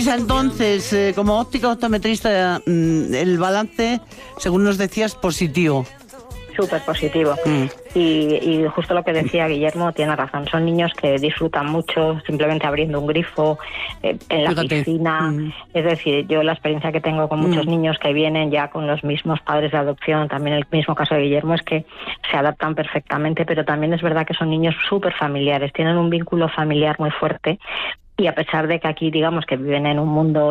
Entonces, como óptica optometrista, el balance, según nos decías, positivo. Súper positivo. Y justo lo que decía Guillermo, tiene razón. Son niños que disfrutan mucho simplemente abriendo un grifo, en la piscina. Es decir, yo la experiencia que tengo con muchos niños que vienen ya con los mismos padres de adopción, también el mismo caso de Guillermo, es que se adaptan perfectamente, pero también es verdad que son niños súper familiares, tienen un vínculo familiar muy fuerte. Y a pesar de que aquí, digamos, que viven en un mundo